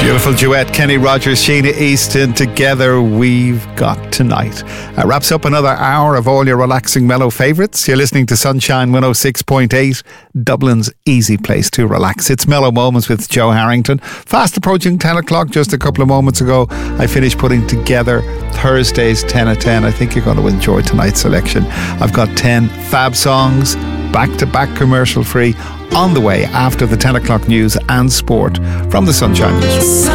Beautiful duet, Kenny Rogers, Sheena Easton, Together We've Got Tonight. Wraps up another hour of all your relaxing mellow favourites. You're listening to Sunshine 106.8, Dublin's easy place to relax. It's Mellow Moments with Joe Harrington. Fast approaching 10 o'clock. Just a couple of moments ago, I finished putting together Thursday's 10 at 10. I think you're going to enjoy tonight's selection. I've got 10 fab songs, back-to-back commercial free, on the way after the 10 o'clock news and sport from the Sunshine Newsroom.